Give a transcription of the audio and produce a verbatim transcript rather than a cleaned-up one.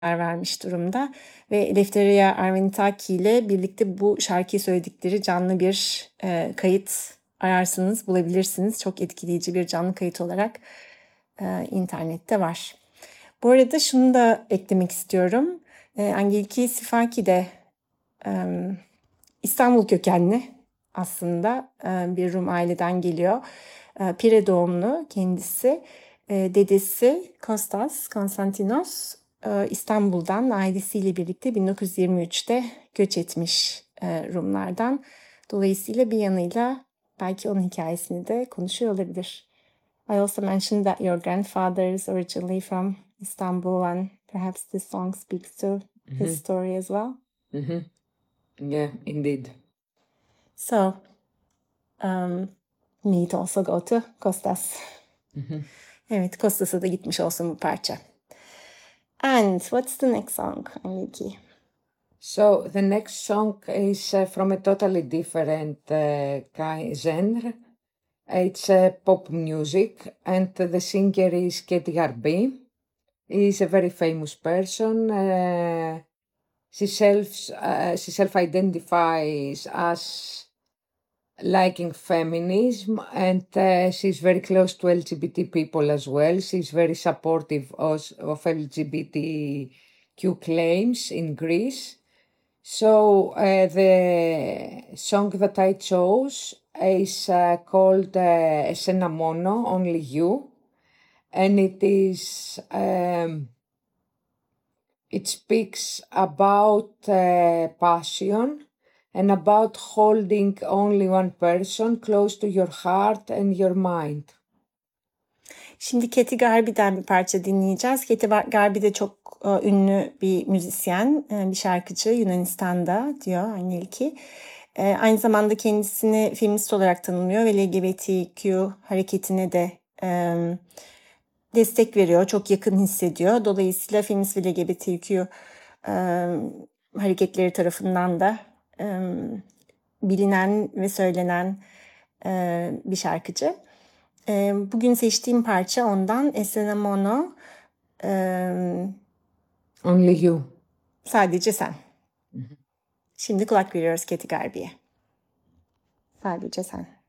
vermiş durumda ve Lefteria Arvanitaki ile birlikte bu şarkıyı söyledikleri canlı bir e, kayıt ararsanız bulabilirsiniz. Çok etkileyici bir canlı kayıt olarak e, internette var. Bu arada şunu da eklemek istiyorum. E, Angeliki Sifaki de e, İstanbul kökenli aslında e, bir Rum aileden geliyor. E, Pire doğumlu kendisi. E, dedesi Kostas Konstantinos e, İstanbul'dan ailesiyle birlikte bin dokuz yüz yirmi üçte göç etmiş e, Rumlardan. Dolayısıyla bir yanıyla belki onun hikayesini de konuşuyor olabilir. I also mentioned that your grandfather is originally from Istanbul and perhaps this song speaks to his story as well. Mhm. Yeah, indeed. So, um, need also go to Kostas. Evet, Kostas'a da gitmiş olsun bu parça. And what's the next song, Angeliki? So the next song is uh, from a totally different uh, kind genre. It's uh, pop music, and the singer is Katy Garbi. He's a very famous person. Uh, she self uh, she self-identifies as liking feminism, and uh, she's very close to L G B T people as well. She's very supportive of, of L G B T Q claims in Greece. So uh, the song that I chose is uh, called uh, Εσένα μόνο, Only You, and it is um, it speaks about uh, passion and about holding only one person close to your heart and your mind. Şimdi Katy Garbi'den bir parça dinleyeceğiz. Katy Garbi de çok e, ünlü bir müzisyen, e, bir şarkıcı Yunanistan'da diyor Angeliki. E, aynı zamanda kendisini feminist olarak tanımlıyor ve L G B T Q hareketine de e, destek veriyor, çok yakın hissediyor. Dolayısıyla feminist ve L G B T Q e, hareketleri tarafından da e, bilinen ve söylenen e, bir şarkıcı. E, bugün seçtiğim parça ondan Essena Mono. E, Only You. Sadece sen. Şimdi kulak veriyoruz Katy Garbi'ye. Sadece sen.